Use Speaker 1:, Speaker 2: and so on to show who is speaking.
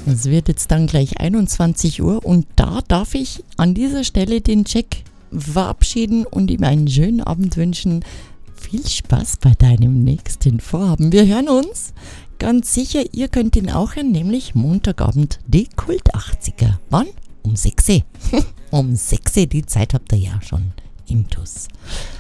Speaker 1: Es wird jetzt dann gleich 21 Uhr und da darf ich an dieser Stelle den Jack verabschieden und ihm einen schönen Abend wünschen. Viel Spaß bei deinem nächsten Vorhaben. Wir hören uns. Ganz sicher, ihr könnt ihn auch hören, nämlich Montagabend, die Kult 80er. Wann? Um 6 Uhr. Um 6 Uhr, die Zeit habt ihr ja schon intus.